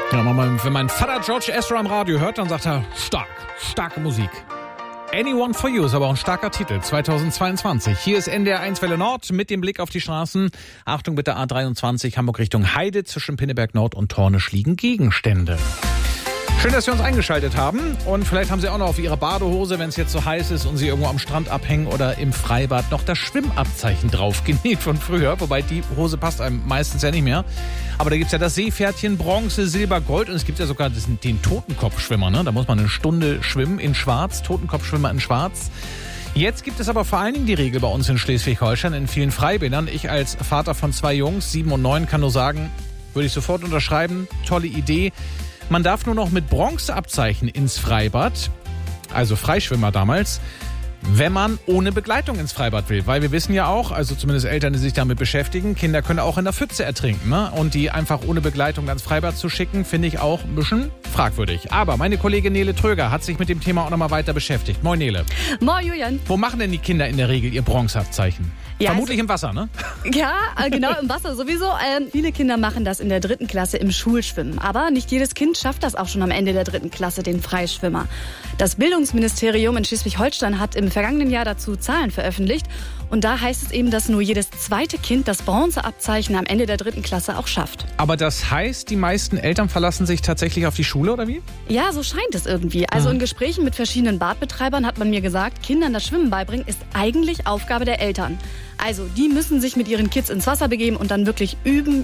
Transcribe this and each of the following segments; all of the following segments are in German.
Ja, wenn mein Vater George Ezra am Radio hört, dann sagt er, starke Musik. Anyone for You ist aber auch ein starker Titel, 2022. Hier ist NDR 1 Welle Nord mit dem Blick auf die Straßen. Achtung bitte, A23 Hamburg Richtung Heide, zwischen Pinneberg Nord und Tornisch liegen Gegenstände. Schön, dass Sie uns eingeschaltet haben und vielleicht haben Sie auch noch auf Ihrer Badehose, wenn es jetzt so heiß ist und Sie irgendwo am Strand abhängen oder im Freibad, noch das Schwimmabzeichen drauf genäht von früher, wobei die Hose passt einem meistens ja nicht mehr. Aber da gibt's ja das Seepferdchen, Bronze, Silber, Gold und es gibt ja sogar den Totenkopfschwimmer, ne? Da muss man eine Stunde schwimmen in Schwarz, Totenkopfschwimmer in Schwarz. Jetzt gibt es aber vor allen Dingen die Regel bei uns in Schleswig-Holstein in vielen Freibädern. Ich als Vater von 2 Jungs, 7 und 9, kann nur sagen, würde ich sofort unterschreiben, tolle Idee. Man darf nur noch mit Bronzeabzeichen ins Freibad, also Freischwimmer damals, wenn man ohne Begleitung ins Freibad will. Weil wir wissen ja auch, also zumindest Eltern, die sich damit beschäftigen, Kinder können auch in der Pfütze ertrinken. Ne? Und die einfach ohne Begleitung ins Freibad zu schicken, finde ich auch ein bisschen fragwürdig. Aber meine Kollegin Nele Tröger hat sich mit dem Thema auch nochmal weiter beschäftigt. Moin Nele. Moin Julian. Wo machen denn die Kinder in der Regel ihr Bronzeabzeichen? Ja, vermutlich im Wasser, ne? Ja, genau, im Wasser sowieso. Viele Kinder machen das in der 3. Klasse im Schulschwimmen. Aber nicht jedes Kind schafft das auch schon am Ende der 3. Klasse, den Freischwimmer. Das Bildungsministerium in Schleswig-Holstein hat im vergangenen Jahr dazu Zahlen veröffentlicht. Und da heißt es eben, dass nur jedes 2. Kind das Bronzeabzeichen am Ende der 3. Klasse auch schafft. Aber das heißt, die meisten Eltern verlassen sich tatsächlich auf die Schule, oder wie? Ja, so scheint es irgendwie. Also in Gesprächen mit verschiedenen Badbetreibern hat man mir gesagt, Kindern das Schwimmen beibringen ist eigentlich Aufgabe der Eltern. Also, die müssen sich mit ihren Kids ins Wasser begeben und dann wirklich üben.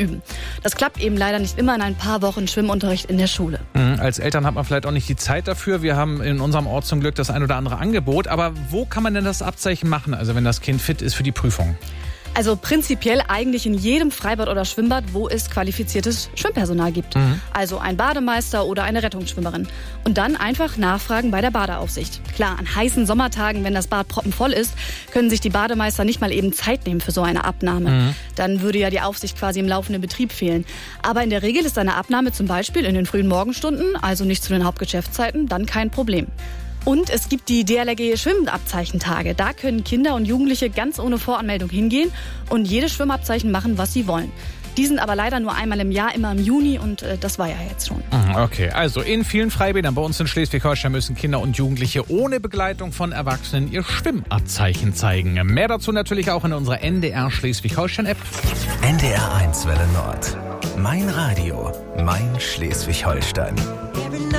Das klappt eben leider nicht immer in ein paar Wochen Schwimmunterricht in der Schule. Als Eltern hat man vielleicht auch nicht die Zeit dafür. Wir haben in unserem Ort zum Glück das ein oder andere Angebot. Aber wo kann man denn das Abzeichen machen, also wenn das Kind fit ist für die Prüfung? Also prinzipiell eigentlich in jedem Freibad oder Schwimmbad, wo es qualifiziertes Schwimmpersonal gibt. Also ein Bademeister oder eine Rettungsschwimmerin. Und dann einfach nachfragen bei der Badeaufsicht. Klar, an heißen Sommertagen, wenn das Bad proppenvoll ist, können sich die Bademeister nicht mal eben Zeit nehmen für so eine Abnahme. Dann würde ja die Aufsicht quasi im laufenden Betrieb fehlen. Aber in der Regel ist eine Abnahme zum Beispiel in den frühen Morgenstunden, also nicht zu den Hauptgeschäftszeiten, dann kein Problem. Und es gibt die DLRG Schwimmabzeichentage. Da können Kinder und Jugendliche ganz ohne Voranmeldung hingehen und jedes Schwimmabzeichen machen, was sie wollen. Die sind aber leider nur einmal im Jahr, immer im Juni und das war ja jetzt schon. Okay, also in vielen Freibädern bei uns in Schleswig-Holstein müssen Kinder und Jugendliche ohne Begleitung von Erwachsenen ihr Schwimmabzeichen zeigen. Mehr dazu natürlich auch in unserer NDR Schleswig-Holstein-App. NDR 1 Welle Nord. Mein Radio, mein Schleswig-Holstein.